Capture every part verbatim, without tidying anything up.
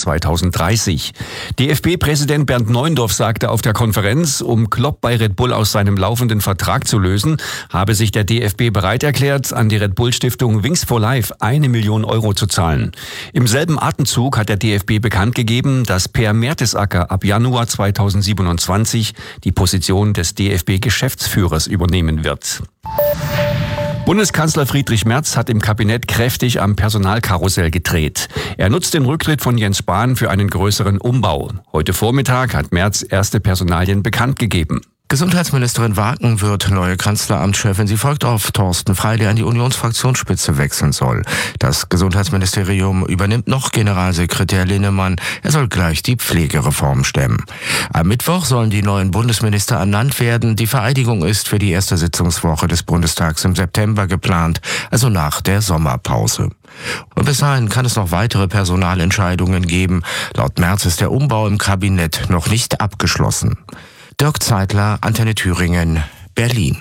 zweitausenddreißig. D F B-Präsident Bernd Neuendorf sagte auf der Konferenz, um Klopp bei Red Bull aus seinem laufenden Vertrag zu lösen, habe sich der D F B bereit erklärt, an die Red Bull-Stiftung Wings for Life eine Million Euro zu zahlen. Im selben Atemzug hat der D F B bekannt gegeben, dass Per Mertesacker ab Januar zweitausendsiebenundzwanzig die Position des D F B-Geschäftsführers übernehmen wird. Bundeskanzler Friedrich Merz hat im Kabinett kräftig am Personalkarussell gedreht. Er nutzt den Rücktritt von Jens Spahn für einen größeren Umbau. Heute Vormittag hat Merz erste Personalien bekannt gegeben. Gesundheitsministerin Waken wird neue Kanzleramtschefin. Sie folgt auf Thorsten Frey, der an die Unionsfraktionsspitze wechseln soll. Das Gesundheitsministerium übernimmt noch Generalsekretär Linnemann. Er soll gleich die Pflegereform stemmen. Am Mittwoch sollen die neuen Bundesminister ernannt werden. Die Vereidigung ist für die erste Sitzungswoche des Bundestags im September geplant, also nach der Sommerpause. Und bis dahin kann es noch weitere Personalentscheidungen geben. Laut Merz ist der Umbau im Kabinett noch nicht abgeschlossen. Dirk Zeitler, Antenne Thüringen, Berlin.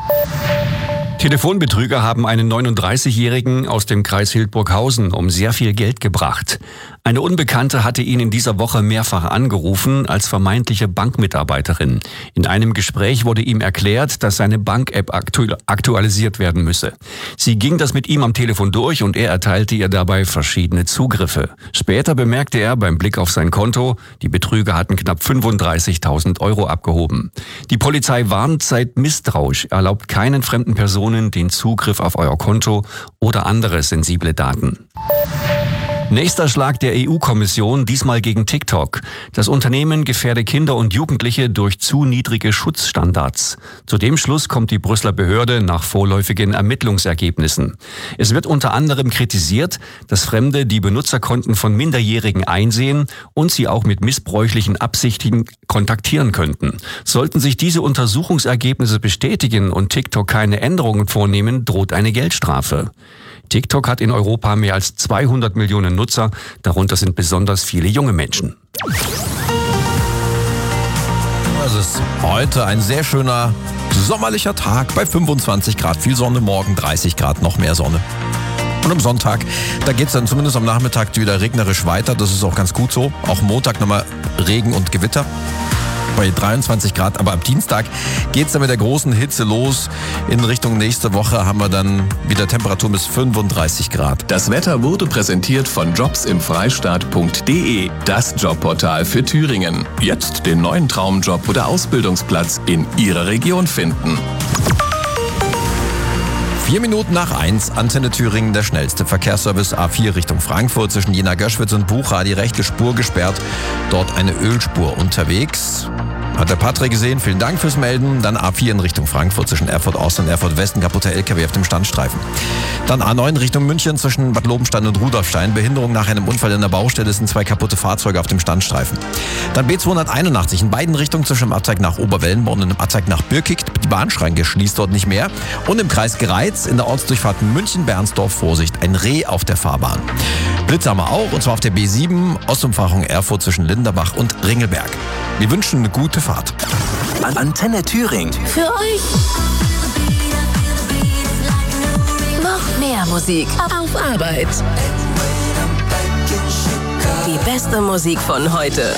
Telefonbetrüger haben einen neununddreißigjährigen aus dem Kreis Hildburghausen um sehr viel Geld gebracht. Eine Unbekannte hatte ihn in dieser Woche mehrfach angerufen als vermeintliche Bankmitarbeiterin. In einem Gespräch wurde ihm erklärt, dass seine Bank-App aktu- aktualisiert werden müsse. Sie ging das mit ihm am Telefon durch und er erteilte ihr dabei verschiedene Zugriffe. Später bemerkte er beim Blick auf sein Konto, die Betrüger hatten knapp fünfunddreißigtausend Euro abgehoben. Die Polizei warnt, seid misstrauisch, erlaubt keinen fremden Personen den Zugriff auf euer Konto oder andere sensible Daten. Nächster Schlag der E U-Kommission, diesmal gegen TikTok. Das Unternehmen gefährde Kinder und Jugendliche durch zu niedrige Schutzstandards. Zu dem Schluss kommt die Brüsseler Behörde nach vorläufigen Ermittlungsergebnissen. Es wird unter anderem kritisiert, dass Fremde die Benutzerkonten von Minderjährigen einsehen und sie auch mit missbräuchlichen Absichten kontaktieren könnten. Sollten sich diese Untersuchungsergebnisse bestätigen und TikTok keine Änderungen vornehmen, droht eine Geldstrafe. TikTok hat in Europa mehr als zweihundert Millionen Nutzer, darunter sind besonders viele junge Menschen. Es ist heute ein sehr schöner sommerlicher Tag bei fünfundzwanzig Grad, viel Sonne, morgen dreißig Grad, noch mehr Sonne. Und am Sonntag, da geht es dann zumindest am Nachmittag wieder regnerisch weiter, das ist auch ganz gut so. Auch Montag nochmal Regen und Gewitter bei dreiundzwanzig Grad, aber am Dienstag geht's dann mit der großen Hitze los. In Richtung nächste Woche haben wir dann wieder Temperaturen bis fünfunddreißig Grad. Das Wetter wurde präsentiert von jobs im freistaat punkt de, das Jobportal für Thüringen. Jetzt den neuen Traumjob oder Ausbildungsplatz in Ihrer Region finden. Vier Minuten nach eins, Antenne Thüringen, der schnellste Verkehrsservice A vier Richtung Frankfurt zwischen Jena-Göschwitz und Bucha, die rechte Spur gesperrt, dort eine Ölspur unterwegs. Hat der Patrick gesehen, vielen Dank fürs Melden. Dann A vier in Richtung Frankfurt zwischen Erfurt Ost und Erfurt West, ein kaputter L K W auf dem Standstreifen. Dann A neun Richtung München zwischen Bad Lobenstein und Rudolfstein, Behinderung nach einem Unfall in der Baustelle, sind zwei kaputte Fahrzeuge auf dem Standstreifen. Dann B zweihunderteinundachtzig in beiden Richtungen zwischen dem Abzweig nach Oberwellenborn und dem Abzweig nach Birkig, die Bahnschranke schließt dort nicht mehr. Und im Kreis Greiz in der Ortsdurchfahrt München-Bernsdorf, Vorsicht, ein Reh auf der Fahrbahn. Blitze haben wir auch, und zwar auf der B sieben, Ostumfahrung Erfurt zwischen Linderbach und Ringelberg. Wir wünschen eine gute Fahrt. Antenne Thüringen. Für euch noch mehr Musik auf Arbeit. Die beste Musik von heute.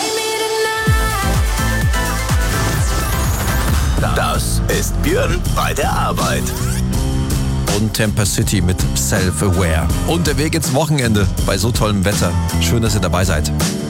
Das ist Björn bei der Arbeit. Und Temper City mit Self-Aware. Und der Weg ins Wochenende bei so tollem Wetter. Schön, dass ihr dabei seid.